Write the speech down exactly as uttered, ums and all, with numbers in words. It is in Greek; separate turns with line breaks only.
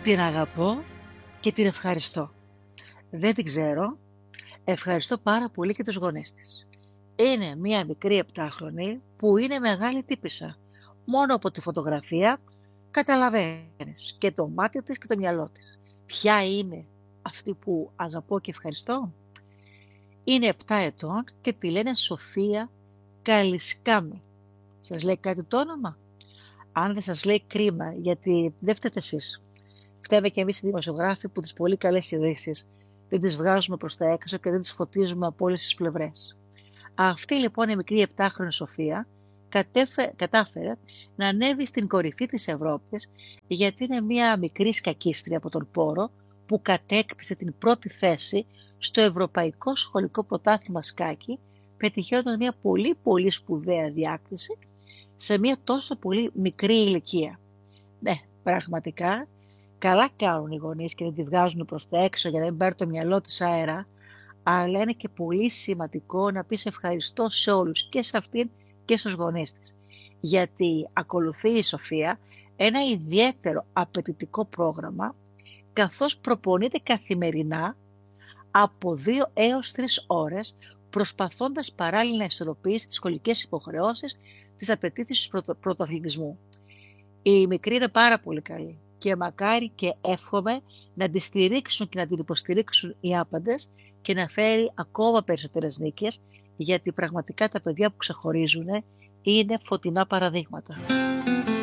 Την αγαπώ και την ευχαριστώ. Δεν την ξέρω. Ευχαριστώ πάρα πολύ και τους γονείς της. Είναι μία μικρή επτάχρονη που είναι μεγάλη τύπισσα. Μόνο από τη φωτογραφία καταλαβαίνεις και το μάτι της και το μυαλό της. Ποια είναι αυτή που αγαπώ και ευχαριστώ? Είναι επτά ετών και τη λένε Σοφία Καλισκάμη. Σας λέει κάτι το όνομα? Αν δεν σας λέει, κρίμα, γιατί δεν φταίτε εσείς. Φταίμε και εμείς οι δημοσιογράφοι που τις πολύ καλές ειδήσεις δεν τις βγάζουμε προς τα έξω και δεν τις φωτίζουμε από όλες τις πλευρές. Αυτή λοιπόν η μικρή επτάχρονη Σοφία κατέφε, κατάφερε να ανέβει στην κορυφή της Ευρώπης, γιατί είναι μια μικρή σκακίστρια από τον Πόρο που κατέκτησε την πρώτη θέση στο Ευρωπαϊκό Σχολικό Πρωτάθλημα Σκάκι, πετυχαίνοντας μια πολύ πολύ σπουδαία διάκριση σε μια τόσο πολύ μικρή ηλικία. Ναι, πραγματικά καλά κάνουν οι γονείς και δεν τη βγάζουν προς τα έξω για να μην πάρει το μυαλό της αέρα, αλλά είναι και πολύ σημαντικό να πεις ευχαριστώ σε όλους, και σε αυτήν και στους γονείς της. Γιατί ακολουθεί η Σοφία ένα ιδιαίτερο απαιτητικό πρόγραμμα, καθώς προπονείται καθημερινά από δύο έως τρεις ώρες, προσπαθώντας παράλληλα να ισορροπήσει τις σχολικές υποχρεώσεις, τις απαιτήσεις του πρωτοαθλητισμού. Η μικρή είναι πάρα πολύ καλή και μακάρι και εύχομαι να τη στηρίξουν και να την υποστηρίξουν οι άπαντες και να φέρει ακόμα περισσότερες νίκες, γιατί πραγματικά τα παιδιά που ξεχωρίζουν είναι φωτεινά παραδείγματα.